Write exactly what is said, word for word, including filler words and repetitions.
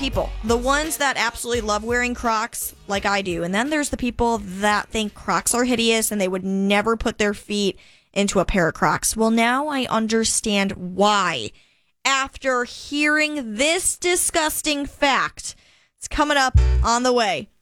people. The ones that absolutely love wearing Crocs, like I do. And then there's the people that think Crocs are hideous and they would never put their feet into a pair of Crocs. Well, now I understand why. After hearing this disgusting fact, it's coming up on the way.